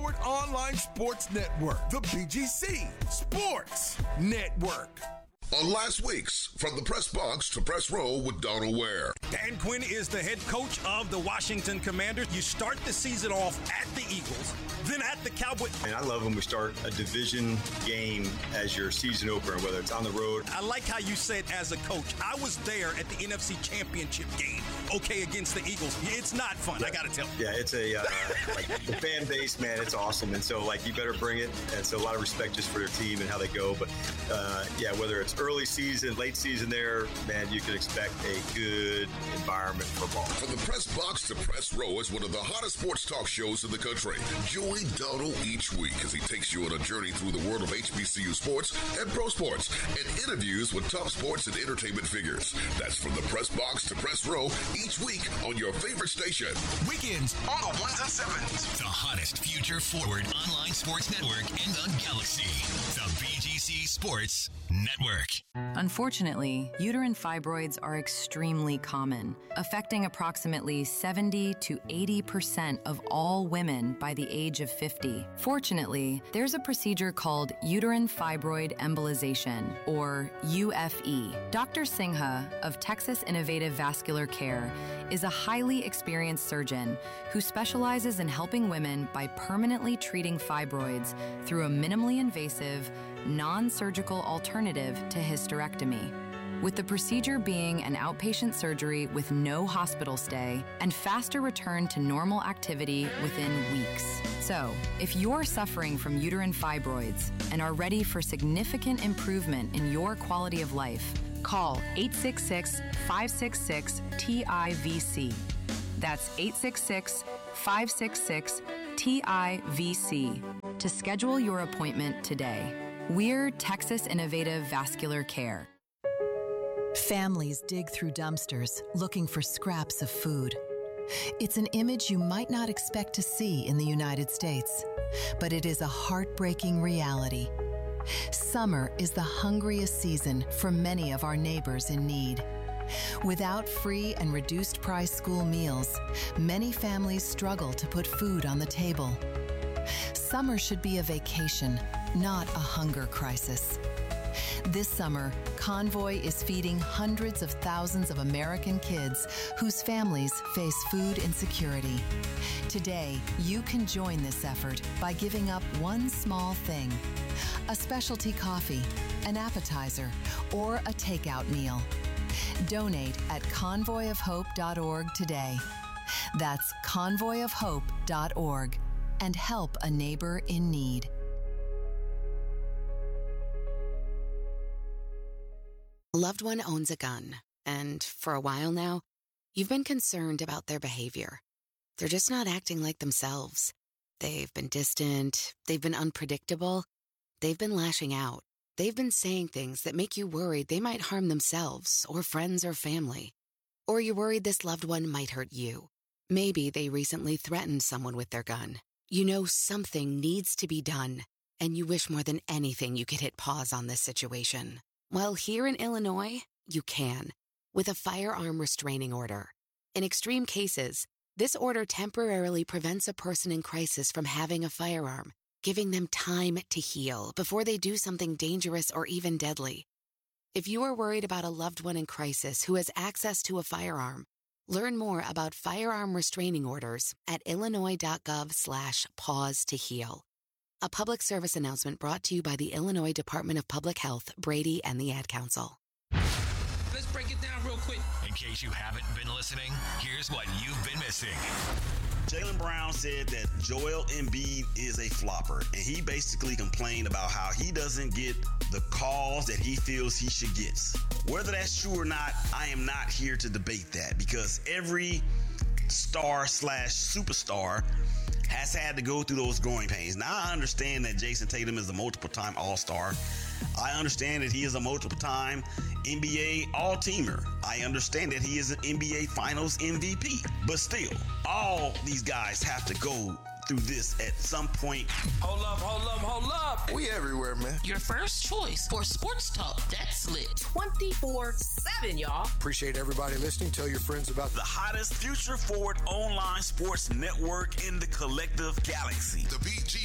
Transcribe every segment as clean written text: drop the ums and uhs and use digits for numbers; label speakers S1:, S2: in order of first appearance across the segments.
S1: Forward Online Sports Network, the BGC Sports Network.
S2: On last week's From the Press Box to Press Row with Donald Ware.
S3: Dan Quinn is the head coach of the Washington Commanders. You start the season off at the Eagles, then at the Cowboys.
S4: And I love when we start a division game as your season opener, whether it's on the road.
S3: I like how you said as a coach. I was there at the NFC Championship game, against the Eagles. It's not fun, yeah. I got to tell you.
S4: Yeah, it's a like the fan base, man, it's awesome. And so, you better bring it. And so a lot of respect just for their team and how they go. But, whether it's early season, late season there, man, you can expect a good environment for ball.
S2: From the Press Box to Press Row is one of the hottest sports talk shows in the country. Join Donald each week as he takes you on a journey through the world of HBCU sports and pro sports and interviews with top sports and entertainment figures. That's From the Press Box to Press Row each week on your favorite station.
S5: Weekends on the 1s and 7s.
S6: The hottest future forward online sports network in the galaxy. The BGC Sports Network.
S7: Unfortunately, uterine fibroids are extremely common, affecting approximately 70 to 80% of all women by the age of 50. Fortunately, there's a procedure called uterine fibroid embolization, or UFE. Dr. Singha of Texas Innovative Vascular Care is a highly experienced surgeon who specializes in helping women by permanently treating fibroids through a minimally invasive, non-surgical alternative to hysterectomy, with the procedure being an outpatient surgery with no hospital stay and faster return to normal activity within weeks. So, if you're suffering from uterine fibroids and are ready for significant improvement in your quality of life, call 866-566-TIVC. That's 866-566-TIVC to schedule your appointment today. We're Texas Innovative Vascular Care.
S8: Families dig through dumpsters looking for scraps of food. It's an image you might not expect to see in the United States, but it is a heartbreaking reality. Summer is the hungriest season for many of our neighbors in need. Without free and reduced price school meals, many families struggle to put food on the table. Summer should be a vacation, not a hunger crisis. This summer, Convoy is feeding hundreds of thousands of American kids whose families face food insecurity. Today, you can join this effort by giving up one small thing: a specialty coffee, an appetizer, or a takeout meal. Donate at convoyofhope.org today. That's convoyofhope.org. And help a neighbor in need.
S9: A loved one owns a gun, and for a while now, you've been concerned about their behavior. They're just not acting like themselves. They've been distant, they've been unpredictable, they've been lashing out. They've been saying things that make you worried they might harm themselves or friends or family. Or you're worried this loved one might hurt you. Maybe they recently threatened someone with their gun. You know something needs to be done, and you wish more than anything you could hit pause on this situation. Well, here in Illinois, you can, with a firearm restraining order. In extreme cases, this order temporarily prevents a person in crisis from having a firearm, giving them time to heal before they do something dangerous or even deadly. If you are worried about a loved one in crisis who has access to a firearm, learn more about firearm restraining orders at illinois.gov/pause to heal. A public service announcement brought to you by the Illinois Department of Public Health, Brady, and the Ad Council.
S10: Let's break it down real quick.
S6: In case you haven't been listening, here's what you've been missing.
S11: Jaylen Brown said that Joel Embiid is a flopper, and he basically complained about how he doesn't get the calls that he feels he should get. Whether that's true or not, I am not here to debate that, because every star/superstar has had to go through those growing pains. Now, I understand that Jason Tatum is a multiple-time All-Star. I understand that he is a multiple-time NBA All-Teamer. I understand that he is an NBA Finals MVP. But still, all these guys have to go through this at some point.
S10: Hold up.
S5: We everywhere, man.
S12: Your first choice for sports talk that's lit
S13: 24/7, y'all.
S14: Appreciate everybody listening. Tell your friends about
S11: the hottest future forward online sports network in the collective galaxy.
S2: The BG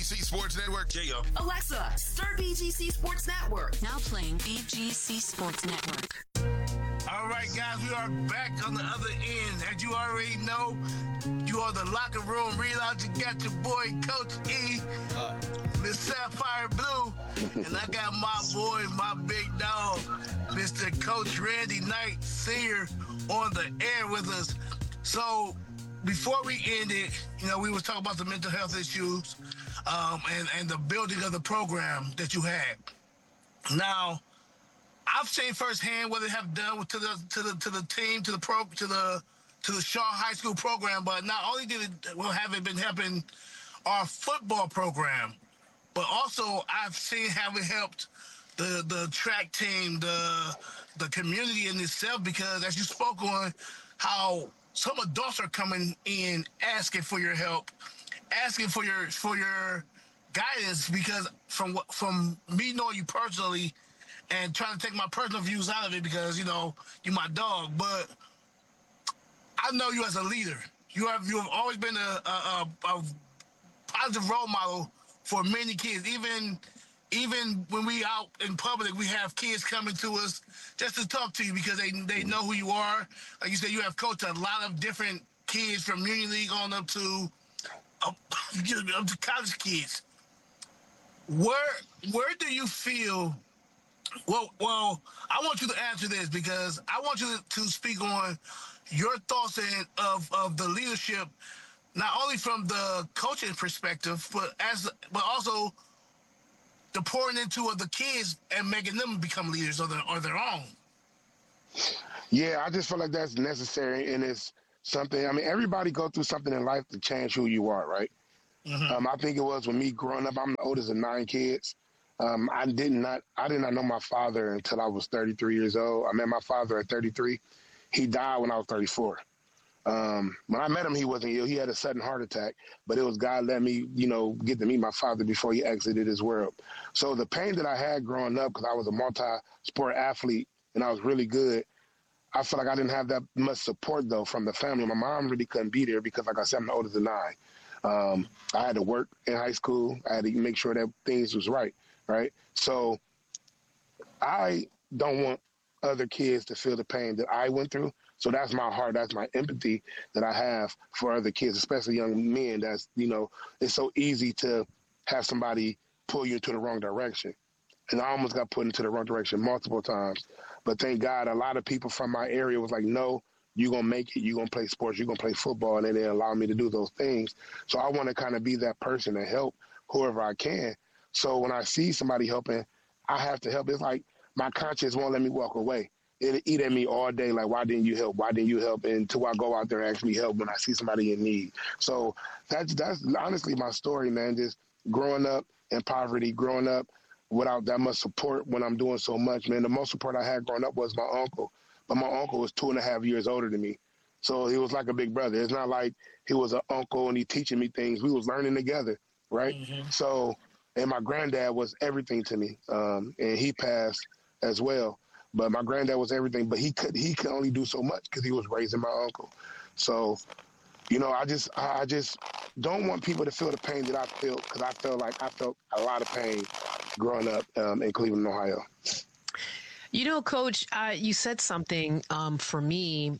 S2: BGC Sports Network.
S10: Yeah.
S13: Alexa, start BGC Sports Network.
S15: Now playing BGC Sports Network.
S16: All right, guys, we are back on the other end. As you already know, you are the locker room readout. You got your boy, Coach E, Miss Sapphire Blue, and I got my boy, my big dog, Mr. Coach Randy Knight, Sr., on the air with us. So before we ended, we was talking about the mental health issues and the building of the program that you had. Now, I've seen firsthand what they have done to the team, to the Shaw High School program. But not only have it been helping our football program, but also I've seen how it helped the track team, the community in itself. Because as you spoke on, how some adults are coming in asking for your help, asking for your guidance. Because from me knowing you personally, and trying to take my personal views out of it, because you're my dog, but I know you as a leader. You have always been a positive role model for many kids. Even when we out in public, we have kids coming to us just to talk to you because they know who you are. Like you said, you have coached a lot of different kids from Union League on up to college kids. Where do you feel? Well, I want you to answer this because I want you to speak on your thoughts of the leadership, not only from the coaching perspective, but also the pouring into of the kids and making them become leaders of their own.
S17: Yeah, I just feel like that's necessary, and it's something. I mean, everybody go through something in life to change who you are, right? Mm-hmm. I think it was with me growing up. I'm the oldest of 9 kids. I did not know my father until I was 33 years old. I met my father at 33. He died when I was 34. When I met him, he wasn't ill. He had a sudden heart attack, but it was God let me, get to meet my father before he exited his world. So the pain that I had growing up, because I was a multi-sport athlete and I was really good, I feel like I didn't have that much support, though, from the family. My mom really couldn't be there because, like I said, I'm the oldest of 9. I had to work in high school. I had to make sure that things was right. Right. So I don't want other kids to feel the pain that I went through. So that's my heart. That's my empathy that I have for other kids, especially young men. That's, it's so easy to have somebody pull you into the wrong direction. And I almost got put into the wrong direction multiple times. But thank God, a lot of people from my area was like, no, you're going to make it. You're going to play sports. You're going to play football. And then they allow me to do those things. So I want to kind of be that person to help whoever I can. So when I see somebody helping, I have to help. It's like my conscience won't let me walk away. It'll eat at me all day, like, why didn't you help? Why didn't you help? Until I go out there and actually help when I see somebody in need. So that's honestly my story, man, just growing up in poverty, growing up without that much support when I'm doing so much, man. The most support I had growing up was my uncle. But my uncle was 2.5 years older than me. So he was like a big brother. It's not like he was an uncle and he teaching me things. We was learning together, right? Mm-hmm. So... And my granddad was everything to me, and he passed as well. But my granddad was everything, but he could only do so much because he was raising my uncle. So, I just don't want people to feel the pain that I felt, because I felt a lot of pain growing up in Cleveland, Ohio.
S18: Coach, you said something for me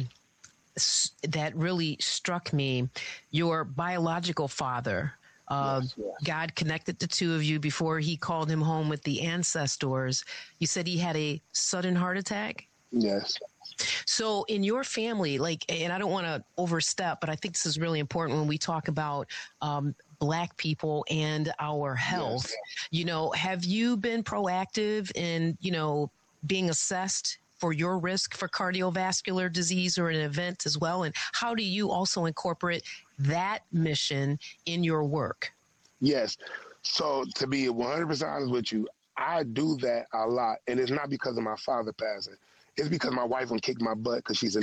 S18: that really struck me. Your biological father. Yes. God connected the two of you before he called him home with the ancestors. You said he had a sudden heart attack?
S17: Yes.
S18: So in your family, and I don't want to overstep, but I think this is really important when we talk about Black people and our health. Yes. Have you been proactive in, being assessed for your risk for cardiovascular disease or an event as well? And how do you also incorporate that mission in your work?
S17: Yes. So to be 100% honest with you, I do that a lot. And it's not because of my father passing. It's because my wife will kick my butt because she's a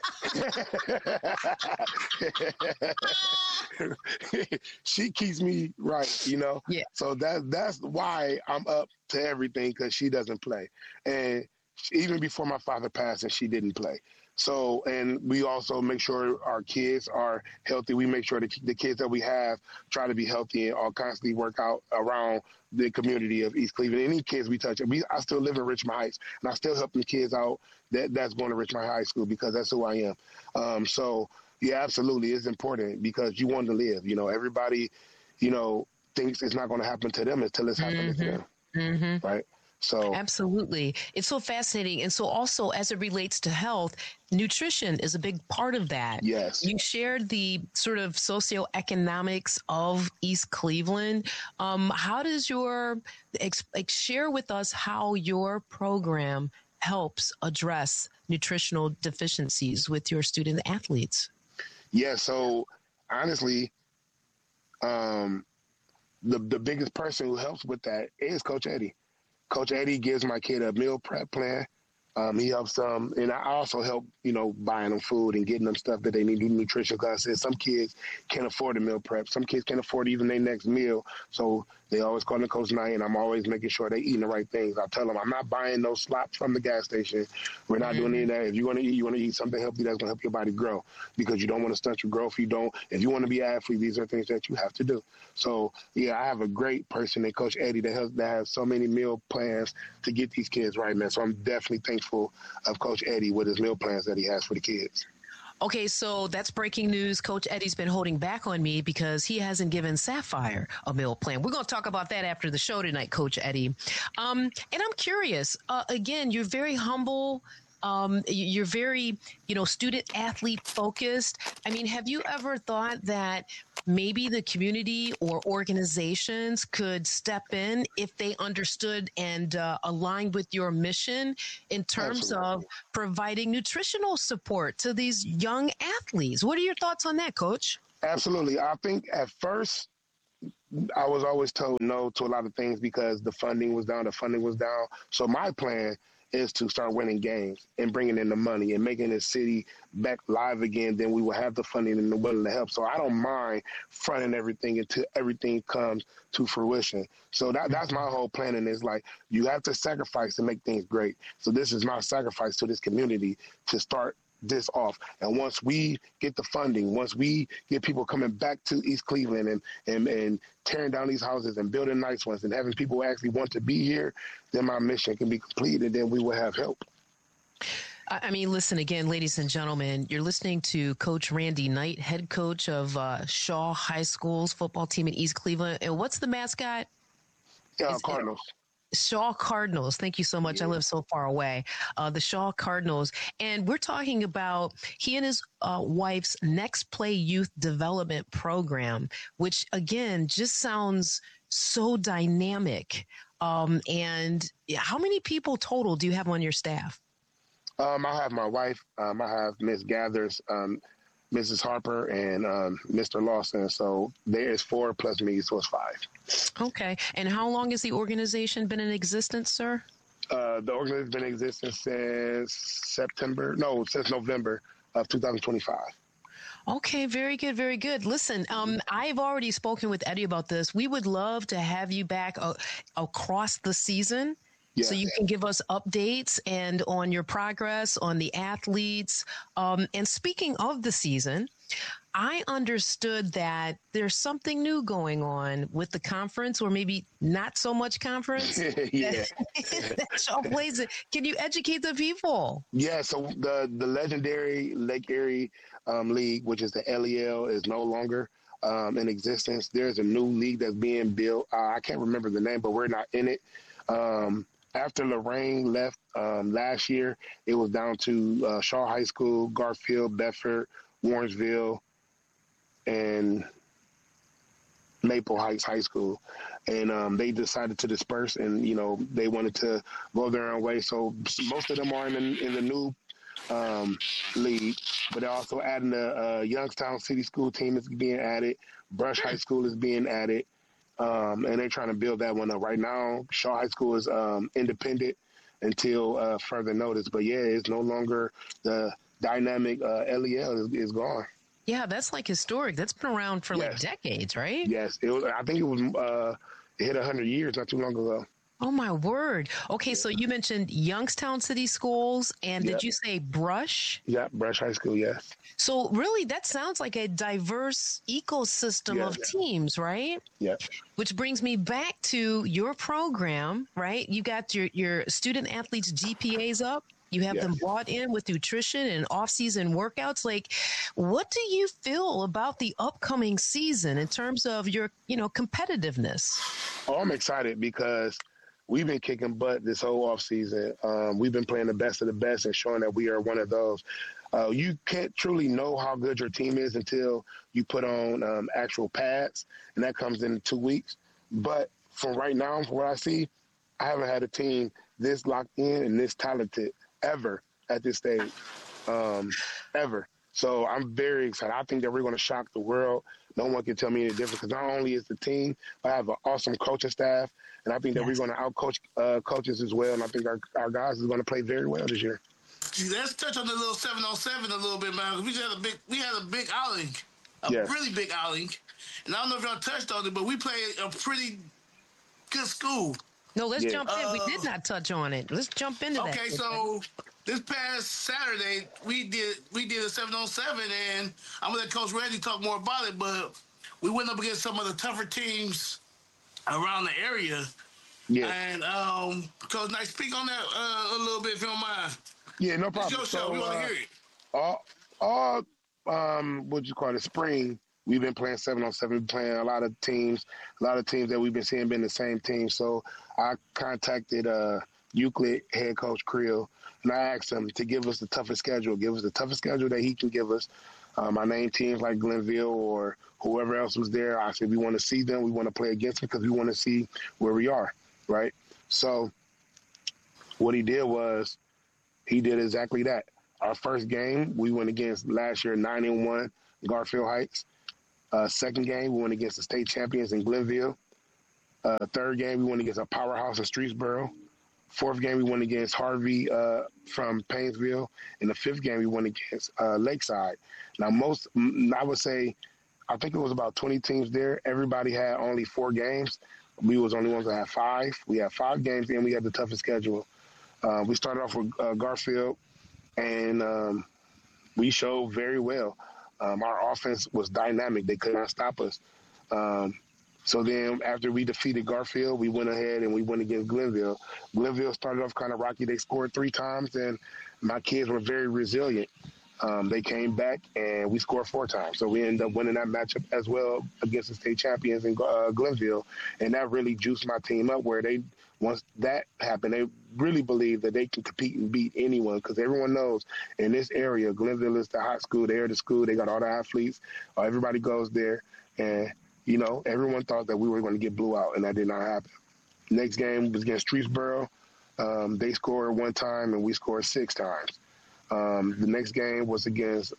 S17: nurse. She keeps me right, Yeah. So that's why I'm up to everything, because she doesn't play. And even before my father passed, and she didn't play. So, and we also make sure our kids are healthy. We make sure that the kids that we have try to be healthy and all constantly work out around the community of East Cleveland. Any kids we touch, I still live in Richmond Heights, and I still help the kids out that's going to Richmond High School because that's who I am. So, yeah, absolutely, it's important because you want to live. You know, everybody, you know, thinks it's not going to happen to them until it's happening to them, right? So
S18: absolutely. It's so fascinating. And so also as it relates to health, nutrition is a big part of that.
S17: Yes.
S18: You shared the sort of socioeconomics of East Cleveland. How does your, share with us how your program helps address nutritional deficiencies with your student athletes?
S17: Yeah. So honestly, the biggest person who helps with that is Coach Eddie. Coach Eddie gives my kid a meal prep plan. He helps them, and I also help, you know, buying them food and getting them stuff that they need, nutrition classes. Some kids can't afford a meal prep. Some kids can't afford even their next meal. So they always call me Coach Knight, and I'm always making sure they're eating the right things. I tell them I'm not buying no slop from the gas station. We're not doing any of that. If you want to eat, you want to eat something healthy that's going to help your body grow because you don't want to stunt your growth. If you want to be an athlete, these are things that you have to do. So, yeah, I have a great person in Coach Eddie that has so many meal plans to get these kids right, man. So I'm definitely thankful of Coach Eddie with his meal plans that he has for the kids.
S18: Okay, so that's breaking news. Coach Eddie's been holding back on me because he hasn't given Sapphire a meal plan. We're going to talk about that after the show tonight, Coach Eddie. And I'm curious, again, you're very humble. You're very, student athlete focused. I mean, have you ever thought that maybe the community or organizations could step in if they understood and aligned with your mission in terms of providing nutritional support to these young athletes? What are your thoughts on that, Coach?
S17: Absolutely. I think at first I was always told no to a lot of things because the funding was down. So my plan is to start winning games and bringing in the money and making the city back live again. Then we will have the funding and the willing to help. So I don't mind fronting everything until everything comes to fruition. So that's my whole plan. And it's like, you have to sacrifice to make things great. So this is my sacrifice to this community to start this off. And once we get the funding, once we get people coming back to East Cleveland and tearing down these houses and building nice ones and having people actually want to be here, then my mission can be complete and then we will have help.
S18: I mean, listen again, ladies and gentlemen, you're listening to Coach Randy Knight, head coach of Shaw High School's football team in East Cleveland. And what's the mascot?
S17: Cardinals.
S18: Shaw Cardinals. Thank you so much. Yeah. I live so far away. The Shaw Cardinals. And we're talking about he and his wife's Next Play Youth Development Program, which, again, just sounds so dynamic. And how many people total do you have on your staff?
S17: I have my wife. I have Miss Gathers, Mrs. Harper, and Mr. Lawson. So there is 4 plus me, so it's 5.
S18: Okay. And how long has the organization been in existence, sir?
S17: The organization has been in existence since November of 2025.
S18: Okay, very good, very good. Listen, I've already spoken with Eddie about this. We would love to have you back across the season. Yeah. So you can give us updates and on your progress on the athletes. And speaking of the season, I understood that there's something new going on with the conference, or maybe not so much conference.
S17: Yeah.
S18: That Shaw plays it. Can you educate the people?
S17: Yeah, so the legendary Lake Erie League, which is the LEL, is no longer in existence. There's a new league that's being built. I can't remember the name, but we're not in it. After Lorraine left last year, it was down to Shaw High School, Garfield, Bedford, Warrensville, and Maple Heights High School. And they decided to disperse and, they wanted to go their own way. So most of them are in the new league, but they're also adding the Youngstown City School team is being added. Brush High School is being added. And they're trying to build that one up. Right now, Shaw High School is independent until further notice. But, yeah, it's no longer the dynamic LEL is gone.
S18: Yeah, that's like historic. That's been around for like decades, right?
S17: Yes. I think it was it hit 100 years not too long ago.
S18: Oh, my word. Okay, so you mentioned Youngstown City Schools, and did you say Brush?
S17: Yeah, Brush High School, yes.
S18: So really, that sounds like a diverse ecosystem of teams, right?
S17: Yeah.
S18: Which brings me back to your program, right? You got your student athletes' GPAs up. You have them bought in with nutrition and off-season workouts. Like, what do you feel about the upcoming season in terms of your, competitiveness?
S17: Oh, I'm excited because we've been kicking butt this whole offseason. We've been playing the best of the best and showing that we are one of those. You can't truly know how good your team is until you put on actual pads, and that comes in 2 weeks. But from right now, from what I see, I haven't had a team this locked in and this talented ever at this stage, ever. So I'm very excited. I think that we're going to shock the world. No one can tell me any different because not only is the team, but I have an awesome coaching staff, and I think that we're going to outcoach coaches as well, and I think our guys are going to play very well this year.
S16: Let's touch on the little 7-on-7 a little bit, man. We had a big outing, really big outing, and I don't know if y'all touched on it, but we played a pretty good school.
S18: No, let's jump in. We did not touch on it. Let's jump into that.
S16: Okay, so this past Saturday we did a 7-on-7, and I'm gonna let Coach Randy talk more about it. But we went up against some of the tougher teams around the area. Yeah. And Coach Knight, speak on that a little bit if you don't mind.
S17: Yeah, no problem.
S16: It's your show. We want to hear it.
S17: All what you call it, spring. We've been playing 7-on-7. We've been playing a lot of teams that we've been seeing been the same team. So I contacted Euclid head coach Creel, and I asked him to give us the toughest schedule. Give us the toughest schedule that he can give us. I named teams like Glenville or whoever else was there. I said we want to see them. We want to play against them because we want to see where we are, right? So what he did was he did exactly that. Our first game, we went against last year 9-1 Garfield Heights. Second game, we went against the state champions in Glenville. Third game, we went against a powerhouse in Streetsboro. Fourth game, we went against Harvey from Painesville. And the fifth game, we went against Lakeside. Now, I would say, I think it was about 20 teams there. Everybody had only 4 games. We was the only ones that had 5. We had 5 games, and we had the toughest schedule. We started off with Garfield, and we showed very well. Our offense was dynamic. They could not stop us. So then after we defeated Garfield, we went ahead and we went against Glenville. Glenville started off kind of rocky. They scored 3 times, and my kids were very resilient. They came back, and we scored 4 times. So we ended up winning that matchup as well against the state champions in Glenville, and that really juiced my team up where once that happened, they really believe that they can compete and beat anyone because everyone knows in this area, Glenville is the hot school. They're the school. They got all the athletes. Everybody goes there. And, everyone thought that we were going to get blew out, and that did not happen. Next game was against Streetsboro. They scored 1 time, and we scored 6 times. The next game was against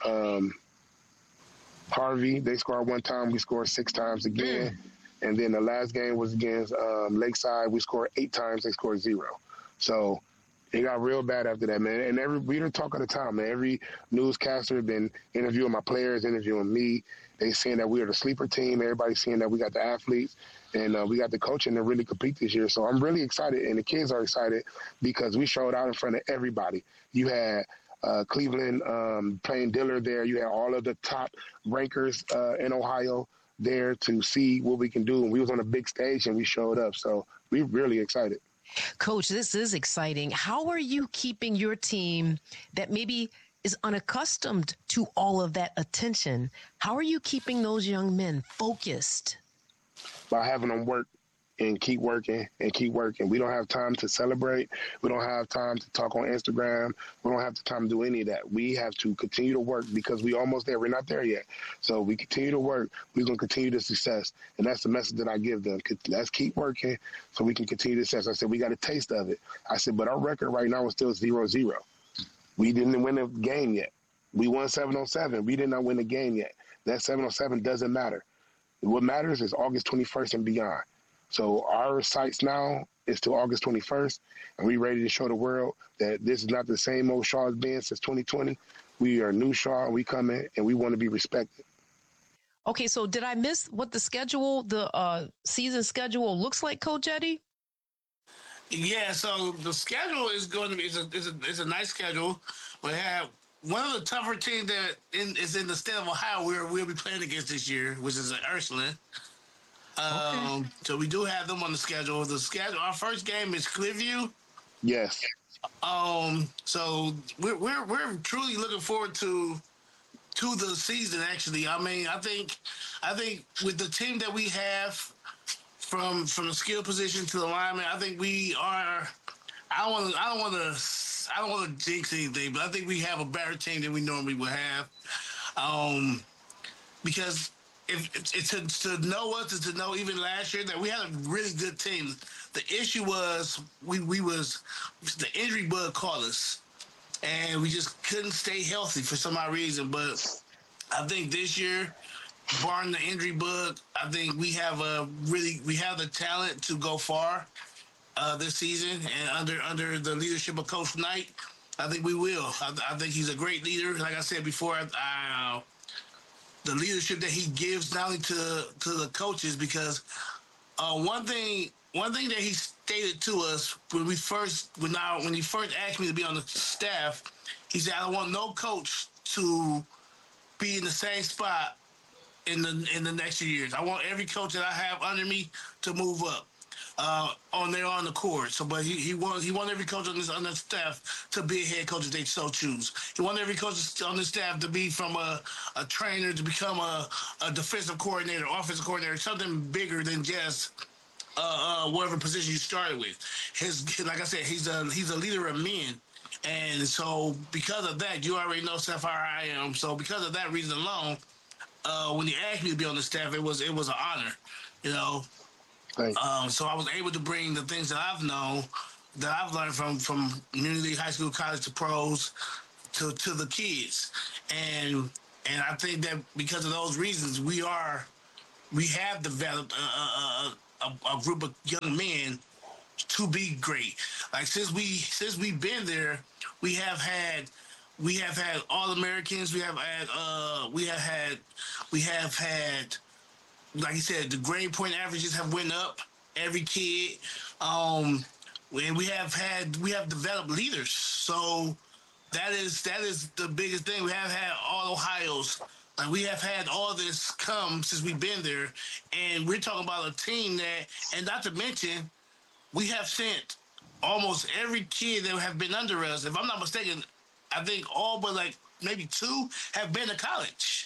S17: Harvey. They scored 1 time. We scored 6 times again. And then the last game was against Lakeside. We scored 8 times. They scored 0. So it got real bad after that, man. And we didn't talk all the time, man. Every newscaster been interviewing my players, interviewing me. They saying that we are the sleeper team. Everybody's saying that we got the athletes and we got the coaching to really compete this year. So I'm really excited, and the kids are excited because we showed out in front of everybody. You had Cleveland playing Dillard there. You had all of the top rankers in Ohio there to see what we can do. And we was on a big stage, and we showed up. So we're really excited.
S18: Coach, this is exciting. How are you keeping your team that maybe is unaccustomed to all of that attention? How are you keeping those young men focused?
S17: By having them work and keep working and keep working. We don't have time to celebrate. We don't have time to talk on Instagram. We don't have the time to do any of that. We have to continue to work because we're almost there. We're not there yet. So we continue to work. We're going to continue the success. And that's the message that I give them. Let's keep working so we can continue the success. I said, we got a taste of it. I said, but our record right now is still 0-0. We didn't win the game yet. We won 7-on-7. We did not win the game yet. That 7-on-7 doesn't matter. What matters is August 21st and beyond. So our sights now is to August 21st, and we're ready to show the world that this is not the same old Shaw has been since 2020. We are new Shaw. We coming, and we want to be respected.
S18: Okay, so did I miss what the schedule, the season schedule looks like, Coach Eddie?
S16: Yeah, so the schedule is going to be it's a nice schedule. We have one of the tougher teams that is in the state of Ohio we'll be playing against this year, which is Ursuline. So we do have them on the schedule. Our first game is Clearview.
S17: Yes.
S16: So we're truly looking forward to the season. Actually, I mean, I think with the team that we have, from the skill position to the lineman, I think we are. I don't want to jinx anything, but I think we have a better team than we normally would have. Because if to know us is to know even last year that we had a really good team. The issue was the injury bug caught us, and we just couldn't stay healthy for some odd reason. But I think this year, barring the injury bug, I think we have the talent to go far this season, and under the leadership of Coach Knight, I think we will. I think he's a great leader. Like I said before, the leadership that he gives not only to the coaches, because one thing that he stated to us when he first asked me to be on the staff, he said, "I don't want no coach to be in the same spot in the next few years. I want every coach that I have under me to move up on the court." So, but he wants every coach on the staff to be a head coach if they so choose. He wants every coach on the staff to be from a trainer to become a defensive coordinator, offensive coordinator, something bigger than just whatever position you started with. Like I said, he's a leader of men. And so because of that, you already know Sapphire I am. So because of that reason alone, when he asked me to be on the staff, it was an honor, you know. So I was able to bring the things that I've known, that I've learned from community, high school, college to pros to the kids. And I think that because of those reasons, we have developed a group of young men to be great. Like since we've been there, we have had All-Americans. We have had, like you said, the grade point averages have went up. Every kid, and we have developed leaders. So that is the biggest thing. We have had all Ohio's. Like we have had all this come since we've been there, and we're talking about a team that, and not to mention, we have sent almost every kid that have been under us. If I'm not mistaken, I think all but like maybe 2 have been to college.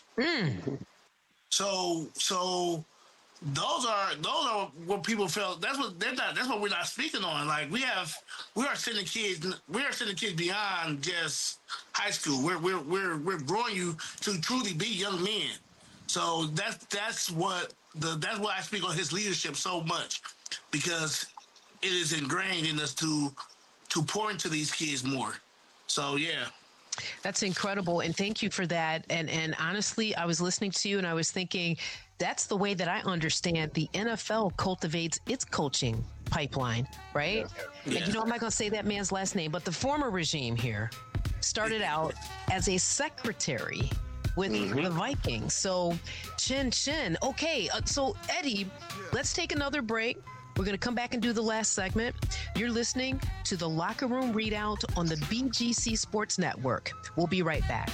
S16: So those are what people felt. That's what we're not speaking on. Like we are sending kids beyond just high school. We're growing you to truly be young men. So that's why I speak on his leadership so much, because it is ingrained in us to pour into these kids more. So yeah.
S18: That's incredible, and thank you for that. And honestly, I was listening to you and I was thinking, that's the way that I understand the NFL cultivates its coaching pipeline, right? Yeah. And I'm not going to say that man's last name, but the former regime here started out as a secretary with the Vikings. So, chin. Okay, so Eddie, let's take another break. We're going to come back and do the last segment. You're listening to the Locker Room Readout on the BGC Sports Network. We'll be right back.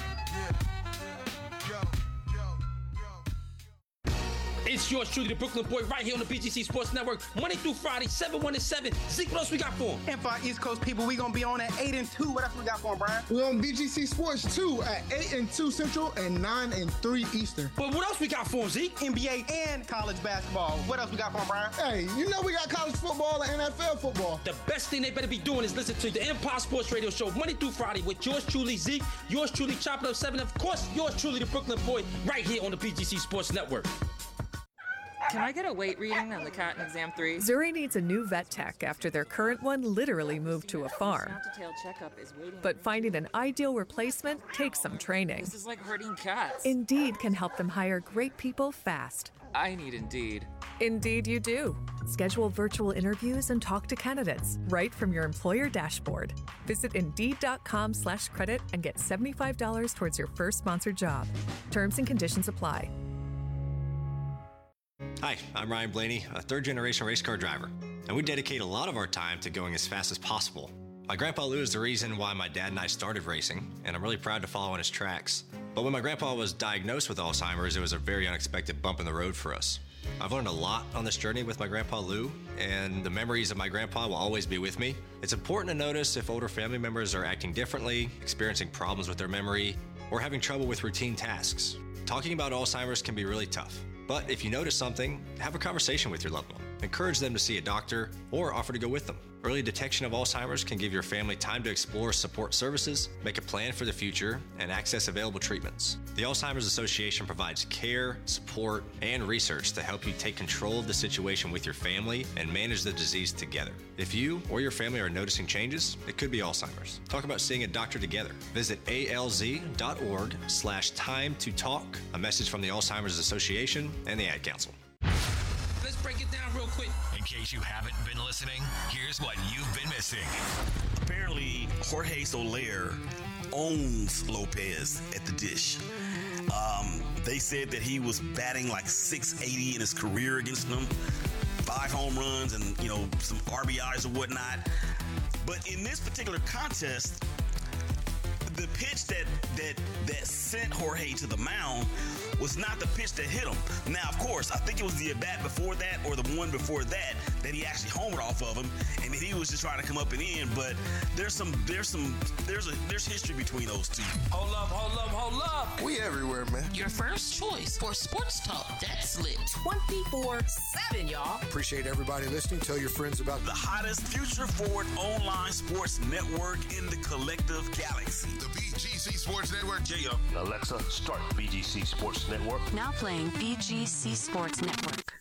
S10: It's yours truly, the Brooklyn Boy, right here on the BGC Sports Network, Monday through Friday, 7, 1 to 7. Zeke, what else we got for him?
S19: And for our East Coast people, we going to be on at 8 and 2. What else we got for him, Brian?
S20: We're on BGC Sports 2 at 8 and 2 Central and 9 and 3 Eastern.
S10: But what else we got for him, Zeke?
S19: NBA and college basketball. What else we got for him, Brian?
S20: Hey, you know we got college football and NFL football.
S10: The best thing they better be doing is listen to the Empire Sports Radio Show, Monday through Friday, with yours truly, Zeke, yours truly, Chop It Up 7, of course, yours truly, the Brooklyn Boy, right here on the BGC Sports Network.
S21: Can I get a weight reading on the cat in exam 3?
S22: Zuri needs a new vet tech after their current one literally moved to a farm. But finding an ideal replacement takes some training.
S21: This is like herding cats.
S22: Indeed can help them hire great people fast.
S21: I need Indeed.
S22: Indeed you do. Schedule virtual interviews and talk to candidates right from your employer dashboard. Visit Indeed.com/credit and get $75 towards your first sponsored job. Terms and conditions apply.
S23: Hi, I'm Ryan Blaney, a third-generation race car driver.
S1: and we dedicate a lot of our time to going as fast as possible. My grandpa Lou is the reason why my dad and I started racing, and I'm really proud to follow in his tracks. But when my grandpa was diagnosed with Alzheimer's, it was a very unexpected bump in the road for us. I've learned a lot on this journey with my grandpa Lou, and the memories of my grandpa will always be with me. It's important to notice if older family members are acting differently, experiencing problems with their memory, or having trouble with routine tasks. Talking about Alzheimer's can be really tough, but if you notice something, have a conversation with your loved one. Encourage them to see a doctor or offer to go with them. Early detection of Alzheimer's can give your family time to explore support services, make a plan for the future, and access available treatments. The Alzheimer's Association provides care, support, and research to help you take control of the situation with your family and manage the disease together. If you or your family are noticing changes, it could be Alzheimer's. Talk about seeing a doctor together. Visit alz.org/time to talk. A message from the Alzheimer's Association and the Ad Council.
S10: Let's break it down real quick.
S6: In case you haven't been listening, here's what you've been missing.
S11: Apparently, Jorge Soler owns Lopez at the Dish. They said that he was batting like .680 in his career against them, 5 home runs and, some RBIs or whatnot. But in this particular contest, the pitch that sent Jorge to the mound was not the pitch that hit him. Now, of course, I think it was the at-bat before that or the one before that he actually homered off of him, and he was just trying to come up and in. But there's history between those two.
S10: Hold up.
S5: We everywhere, man.
S12: Your first choice for sports talk that's lit.
S13: 24/7, y'all.
S14: Appreciate everybody listening. Tell your friends about
S11: the hottest future-forward online sports network in the collective galaxy.
S2: The BGC Sports Network.
S11: Yeah.
S3: Alexa, start BGC Sports Network.
S15: Now playing BGC Sports Network.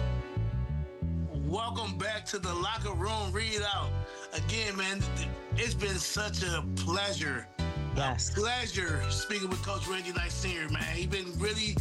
S16: Welcome back to the Locker Room Readout. Again, man, it's been such a pleasure.
S18: Yes.
S16: Pleasure speaking with Coach Randy Knight Sr., man. He's been really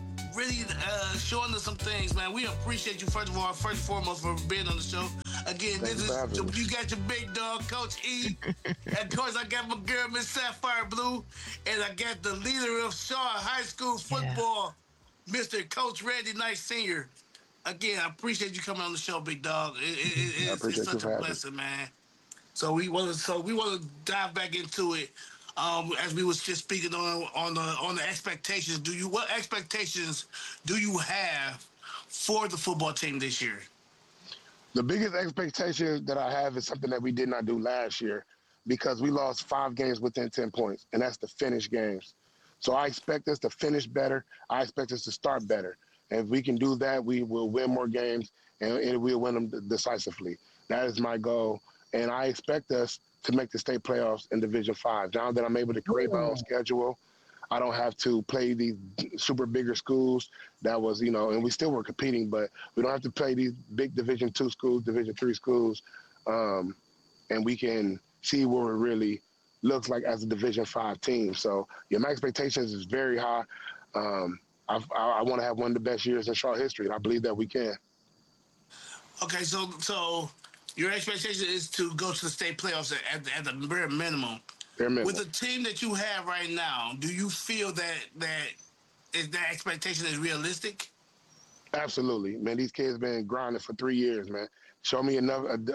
S16: showing us some things, man. We appreciate you, first and foremost, for being on the show. Again, you got your big dog, Coach E. And of course, I got my girl, Miss Sapphire Blue. And I got the leader of Shaw High School football, Mr. Coach Randy Knight Sr. Again, I appreciate you coming on the show, big dog. It's such a blessing, man. So we want to dive back into it. As we was just speaking on the expectations. What expectations do you have for the football team this year?
S17: The biggest expectation that I have is something that we did not do last year, because we lost 5 games within 10 points, and that's the finish games. So I expect us to finish better. I expect us to start better. And if we can do that, we will win more games, and we'll win them decisively. That is my goal. And I expect us to make the state playoffs in Division 5. Now that I'm able to create my own schedule, I don't have to play these super bigger schools. That was, and we still were competing, but we don't have to play these big Division 2 schools, Division 3 schools, and we can see where it really looks like as a Division 5 team. So, my expectations is very high. I want to have one of the best years in Shaw history, and I believe that we can.
S16: Okay, so your expectation is to go to the state playoffs at the bare minimum. With the team that you have right now, do you feel that expectation is realistic?
S17: Absolutely, man. These kids been grinding for 3 years, man. Show me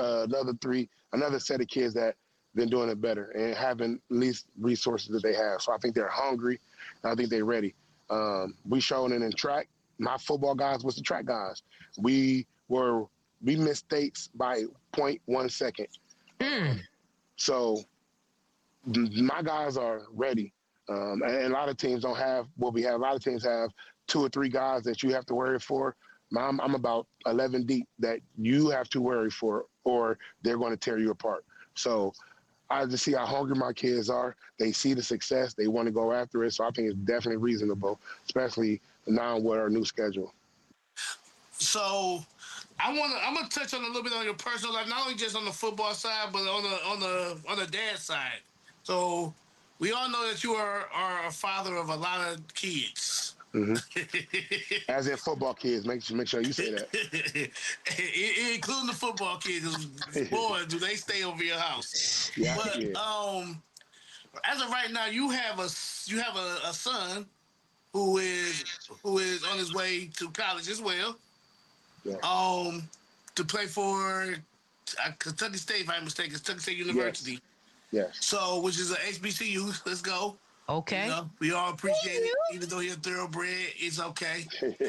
S17: another set of kids that been doing it better and having at least resources that they have. So I think they're hungry, and I think they're ready. We showed it in track. My football guys was the track guys. We missed states by 0.1 second. So my guys are ready. And a lot of teams don't have what we have. A lot of teams have 2 or 3 guys that you have to worry for. I'm about 11 deep that you have to worry for, or they're going to tear you apart. So I just see how hungry my kids are. They see the success. They want to go after it. So I think it's definitely reasonable, especially now with our new schedule.
S16: So I'm gonna touch on a little bit on your personal life, not only just on the football side, but on the dad side. So we all know that you are a father of a lot of kids.
S17: Mm-hmm. As in football kids, make sure you say that.
S16: Including the football kids. Boy, do they stay over your house.
S17: Yeah,
S16: but as of right now, you have a son who is on his way to college as well. Yeah. to play for Kentucky State, if I'm mistaken, Kentucky State University.
S17: Yes.
S16: So, which is a HBCU. Let's go.
S18: Okay.
S16: You know, we all appreciate it, even though you're thoroughbred. It's okay.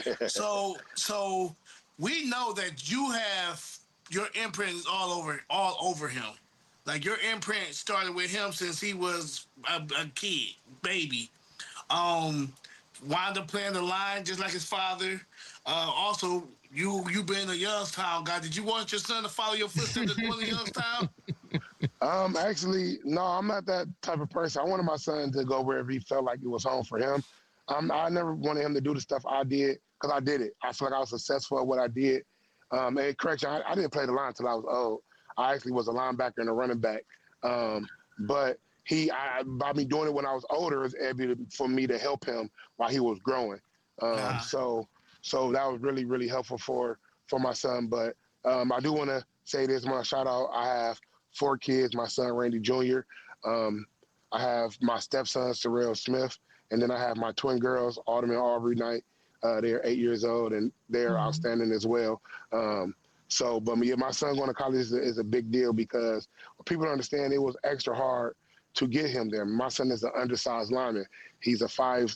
S16: So we know that you have your imprint is all over him. Like your imprint started with him since he was a kid, baby. Wound up playing the line just like his father. Also, you being a Youngstown guy, did you want your son to follow your footsteps to go to Youngstown?
S17: Actually, no, I'm not that type of person. I wanted my son to go wherever he felt like it was home for him. I never wanted him to do the stuff I did because I did it. I feel like I was successful at what I did. And correction, I didn't play the line until I was old. I actually was a linebacker and a running back. But by me doing it when I was older, it was able for me to help him while he was growing. So that was really, really helpful for my son. But I do want to say this, my shout out. I have 4 kids, my son, Randy Jr. I have my stepson, Sorrell Smith. And then I have my twin girls, Autumn and Aubrey Knight. They're 8 years old, and they're outstanding as well. But my son going to college is a big deal because people don't understand it was extra hard to get him there. My son is an undersized lineman. He's a 5'8",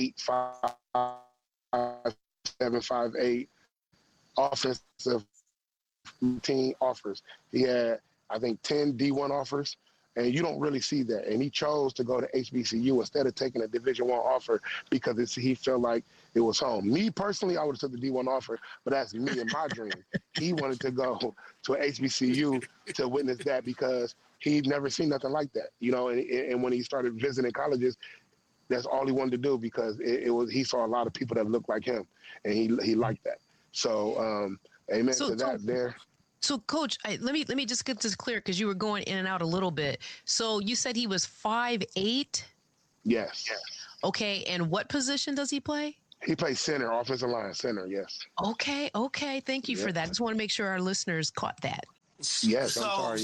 S17: 5'7", 5'8", offensive team offers. He had, I think, 10 D1 offers, and you don't really see that. And he chose to go to HBCU instead of taking a Division I offer because he felt like it was home. Me personally, I would have took the D1 offer, but that's me and my dream. He wanted to go to an HBCU to witness that because he'd never seen nothing like that, you know. And when he started visiting colleges, that's all he wanted to do because he saw a lot of people that looked like him, and he liked that. So, amen to that there.
S18: So, Coach, let me just get this clear because you were going in and out a little bit. So you said he was 5'8"?
S17: Yes.
S18: Okay, and what position does he play?
S17: He plays center, offensive line, center, yes.
S18: Okay. Thank you for that. Just want to make sure our listeners caught that.
S17: Yes, I'm sorry.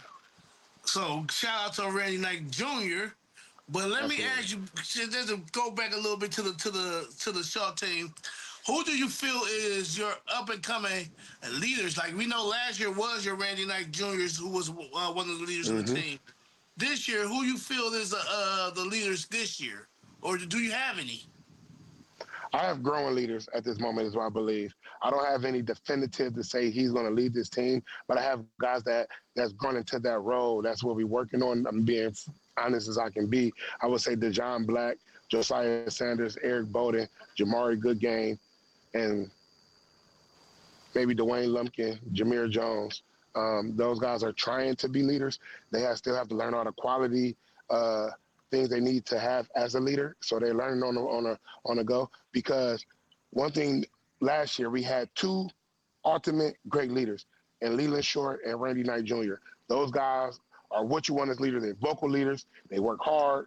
S16: So shout out to Randy Knight Jr. But let me ask you, just to go back a little bit to the Shaw team. Who do you feel is your up-and-coming leaders? Like, we know last year was your Randy Knight Jr., who was one of the leaders of the team. This year, who you feel is the leaders this year? Or do you have any?
S17: I have growing leaders at this moment is what I believe. I don't have any definitive to say he's going to lead this team, but I have guys that's grown into that role. That's what we're working on. I'm being honest as I can be. I would say Dejon Black, Josiah Sanders, Eric Bowden, Jamari Goodgame, and maybe Dwayne Lumpkin, Jameer Jones. Those guys are trying to be leaders. They still have to learn all the quality things they need to have as a leader. So they're learning on a go. Because one thing last year, we had 2 ultimate great leaders, and Leland Short and Randy Knight Jr. Those guys are what you want as leaders. They're vocal leaders. They work hard,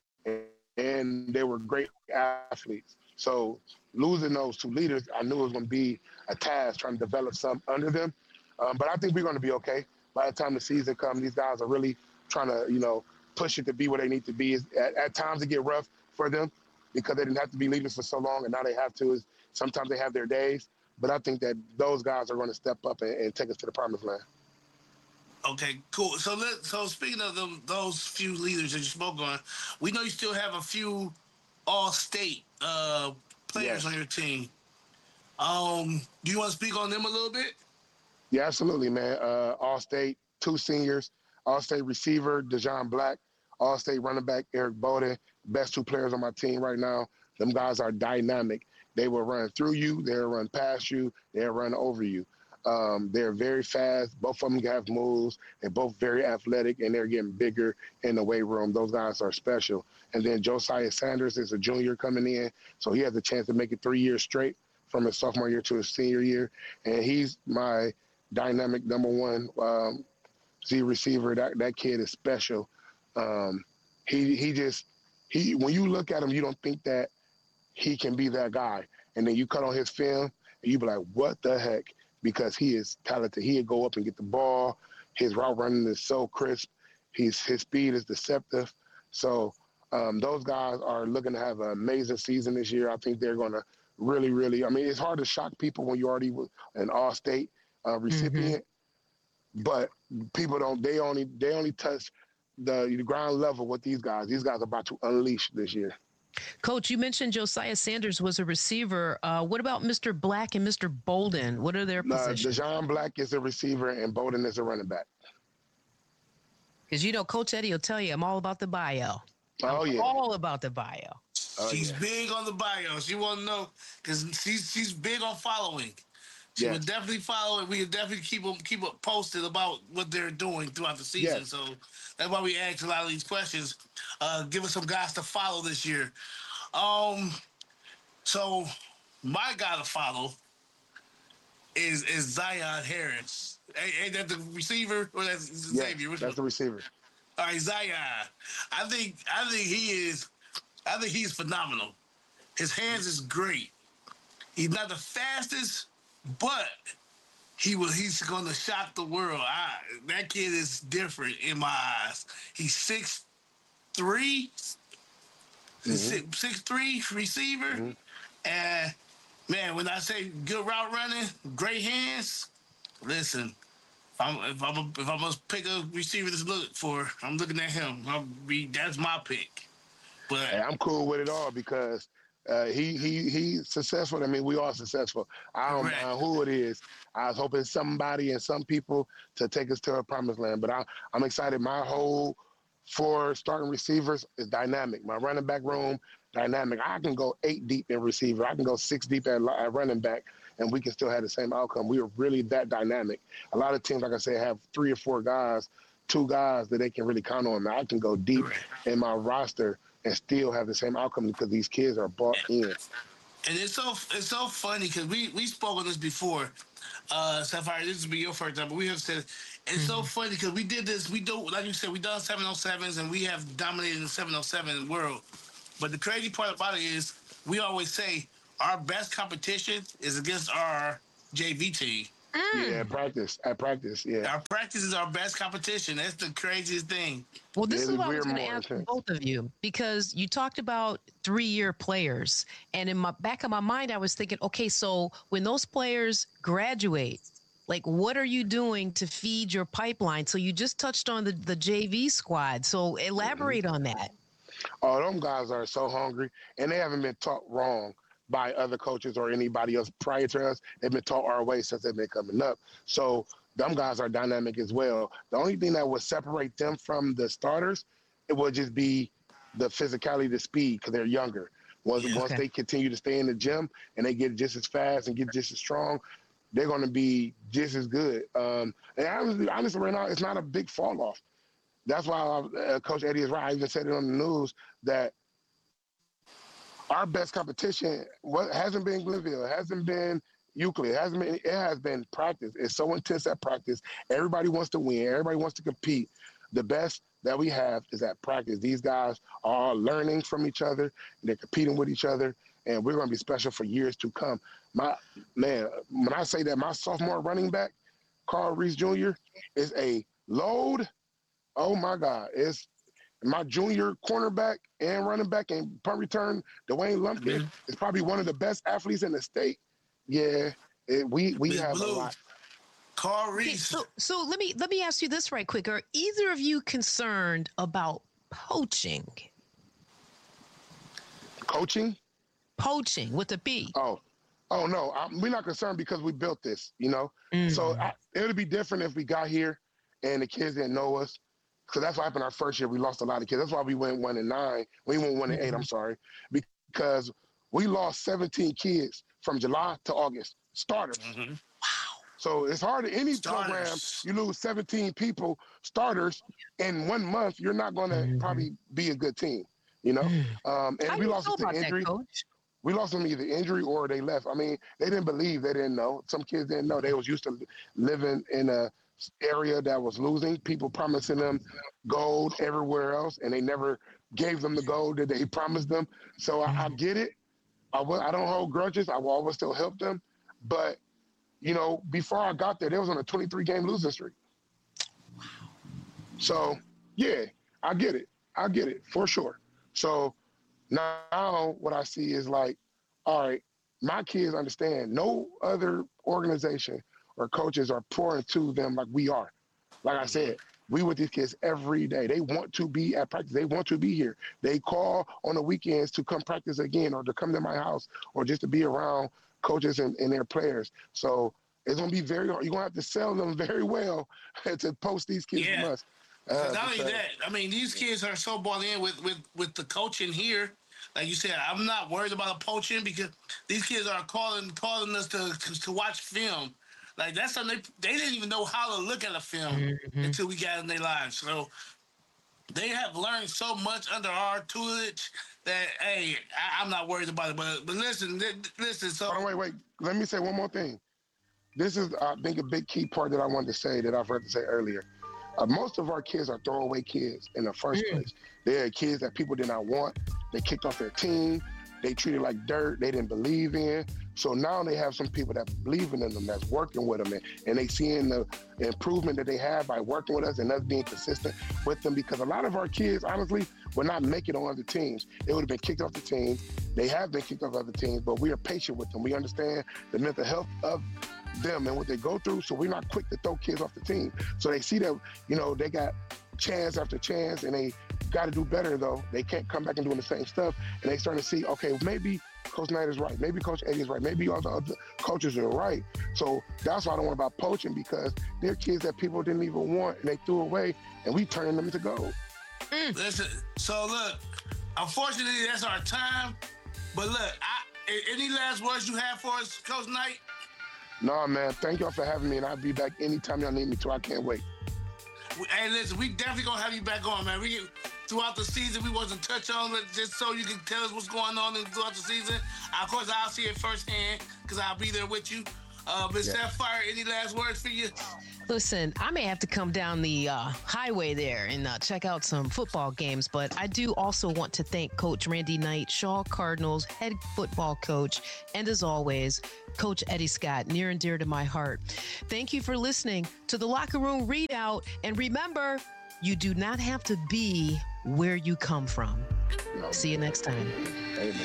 S17: and they were great athletes. So losing those 2 leaders, I knew it was going to be a task trying to develop some under them. But I think we're going to be okay. By the time the season comes, these guys are really trying to, push it to be where they need to be. At times it get rough for them because they didn't have to be leaders for so long, and now they have to. Sometimes they have their days. But I think that those guys are going to step up and take us to the promised land.
S16: Okay, cool. So speaking of those few leaders that you spoke on, we know you still have a few all-state players on your team. Do you want to speak on them a little bit?
S17: Yeah, absolutely, man. All-state, 2 seniors, all-state receiver, Dejon Black, all-state running back, Eric Bowden, best 2 players on my team right now. Them guys are dynamic. They will run through you. They'll run past you. They'll run over you. They're very fast. Both of them have moves. They're both very athletic, and they're getting bigger in the weight room. Those guys are special. And then Josiah Sanders is a junior coming in, so he has a chance to make it 3 years straight from his sophomore year to his senior year. And he's my dynamic number 1 Z receiver. That kid is special. When you look at him, you don't think that he can be that guy. And then you cut on his film, and you be like, what the heck? Because he is talented. He'll go up and get the ball. His route running is so crisp. His speed is deceptive. So those guys are looking to have an amazing season this year. I think they're going to really, really – I mean, it's hard to shock people when you already an all-state recipient, but people don't. They only touch the ground level with these guys. These guys are about to unleash this year.
S18: Coach, you mentioned Josiah Sanders was a receiver. What about Mr. Black and Mr. Bolden? What are their positions?
S17: Dejon Black is a receiver and Bolden is a running back.
S18: Because, Coach Eddie will tell you, I'm all about the bio.
S17: Yeah.
S18: All about the bio.
S16: She's big on the bio. She want to know because she's big on following. She would definitely follow it. We would definitely keep up posted about what they're doing throughout the season.
S17: Yes.
S16: So that's why we ask a lot of these questions. Give us some guys to follow this year. So my guy to follow is Zion Harris. Ain't that the receiver or that's Xavier?
S17: Yes, that's the receiver.
S16: All right, Zion. I think he's phenomenal. His hands is great. He's not the fastest, but he's going to shock the world. That kid is different in my eyes. He's 6'3", 6'3" receiver. And, man, when I say good route running, great hands, listen, if I'm gonna pick a receiver to look for, I'm looking at him. That's my pick. But
S17: hey, I'm cool with it all because he's successful. I mean, we are successful. I don't mind who it is. I was hoping somebody and some people to take us to a promised land. But I'm excited. My whole 4 starting receivers is dynamic. My running back room, dynamic. I can go 8 deep in receiver. I can go 6 deep at running back, and we can still have the same outcome. We are really that dynamic. A lot of teams, like I said, have 3 or 4 guys, 2 guys that they can really count on. Now, I can go deep in my roster and still have the same outcome because these kids are bought in.
S16: And it's so funny because we spoke on this before. Sapphire, this will be your first time, but we have said it's so funny because we did this. We do, like you said, we done 707s and we have dominated the 707 world. But the crazy part about it is we always say our best competition is against our JV team.
S17: Yeah, at practice, yeah.
S16: Our practice is our best competition. That's the craziest thing.
S18: Well, this is what I was going to ask both of you, because you talked about 3-year players. And in my back of my mind, I was thinking, okay, so when those players graduate, like, what are you doing to feed your pipeline? So you just touched on the JV squad. So elaborate on that.
S17: Oh, them guys are so hungry, and they haven't been taught wrong by other coaches or anybody else prior to us. They've been taught our way since they've been coming up. So them guys are dynamic as well. The only thing that would separate them from the starters, it would just be the physicality, the speed, because they're younger. Once they continue to stay in the gym and they get just as fast and get just as strong, they're going to be just as good. And honestly, right now, it's not a big fall off. That's why Coach Eddie is right. I even said it on the news that our best competition hasn't been Glenville, it hasn't been Euclid, it has been practice. It's so intense at practice. Everybody wants to win. Everybody wants to compete. The best that we have is at practice. These guys are learning from each other. They're competing with each other, and we're going to be special for years to come. When I say that, my sophomore running back, Carl Reese Jr., is a load. Oh, my God. It's my junior cornerback and running back and punt return, Dwayne Lumpkin, is probably one of the best athletes in the state. Yeah, we have a lot.
S16: Carl Reese.
S18: Okay, so let me ask you this right quick. Are either of you concerned about poaching?
S17: Coaching?
S18: Poaching with a B.
S17: Oh no, we're not concerned because we built this, So it would be different if we got here and the kids didn't know us. Because that's what happened our first year. We lost a lot of kids. That's why we went 1-9. We went 1-8, I'm sorry. Because we lost 17 kids from July to August. Starters. Wow. So it's hard in any program. You lose 17 people, starters, in 1 month, you're not going to probably be a good team, And we lost them to injury. We lost them either injury or they left. I mean, they didn't believe. They didn't know. Some kids didn't know. They was used to living in a area that was losing, people promising them gold everywhere else, and they never gave them the gold that they promised them. So I get it. I don't hold grudges. I will always still help them. But, before I got there, they was on a 23-game losing streak. Wow. So, yeah, I get it for sure. So now what I see is like, all right, my kids understand no other organization or coaches are pouring to them like we are. Like I said, we with these kids every day. They want to be at practice. They want to be here. They call on the weekends to come practice again or to come to my house or just to be around coaches and their players. So it's going to be very hard. You're going to have to sell them very well to poach these kids from us.
S16: Not only that, I mean, these kids are so bought in with the coaching here. Like you said, I'm not worried about poaching because these kids are calling us to watch film. Like, that's something they didn't even know how to look at a film until we got in their lives. So they have learned so much under our tutelage that, hey, I'm not worried about it. But listen. So
S17: wait. Let me say one more thing. This is, I think, a big key part that I wanted to say that I forgot to say earlier. Most of our kids are throwaway kids in the first place. They're kids that people did not want. They kicked off their team. They treated like dirt. They didn't believe in. So now they have some people that believe in them, that's working with them, and they seeing the improvement that they have by working with us and us being consistent with them. Because a lot of our kids, honestly, will not make it on other teams. They would have been kicked off the teams. They have been kicked off other teams, but we are patient with them. We understand the mental health of them and what they go through, so we're not quick to throw kids off the team. So they see that, they got chance after chance, and they got to do better, though. They can't come back and doing the same stuff, and they starting to see, okay, maybe Coach Knight is right. Maybe Coach Eddie is right. Maybe all the other coaches are right. So that's why I don't want about poaching, because they're kids that people didn't even want, and they threw away, and we turned them into gold.
S16: Listen, so look, unfortunately, that's our time. But look, any last words you have for us, Coach Knight?
S17: No, man. Thank y'all for having me, and I'll be back anytime y'all need me to. I can't wait.
S16: Hey, listen, we definitely going to have you back on, man. Throughout the season, we wasn't touch on it just so you can tell us what's going on throughout the season. Of course, I'll see it firsthand because I'll be there with you. Ms. Sapphire, any last words for you?
S18: Listen, I may have to come down the highway there and check out some football games, but I do also want to thank Coach Randy Knight, Shaw Cardinals head football coach, and as always, Coach Eddie Scott, near and dear to my heart. Thank you for listening to the Locker Room Readout, and remember, you do not have to be where you come from. See you next time.
S17: Amen.